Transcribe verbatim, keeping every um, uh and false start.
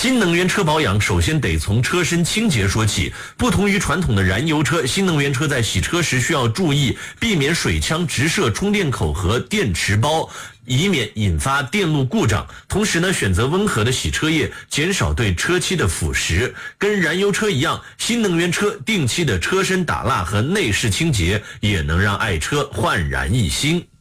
新能源车保养首先得从车身清洁说起。不同于传统的燃油车，新能源车在洗车时需要注意避免水枪直射充电口和电池包，以免引发电路故障。同时呢，选择温和的洗车液，减少对车漆的腐蚀。跟燃油车一样，新能源车定期的车身打蜡和内饰清洁，也能让爱车焕然一新。